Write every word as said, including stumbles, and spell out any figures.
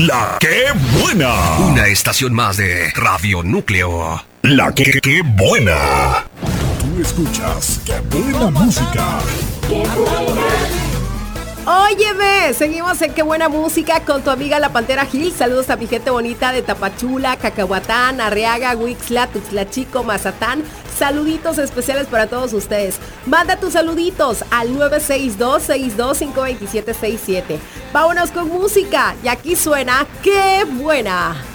La que buena. Una estación más de Radio Núcleo. La que, que buena. Tú escuchas Qué buena música. Qué buena. Óyeme, seguimos en Qué buena música con tu amiga La Pantera Gil. Saludos a mi gente bonita de Tapachula, Cacahuatán, Arriaga, Huixla, Tuxtla Chico, Mazatán. Saluditos especiales para todos ustedes. Manda tus saluditos al nueve seis dos, seis dos cinco, dos siete seis siete. Vámonos con música y aquí suena Qué buena.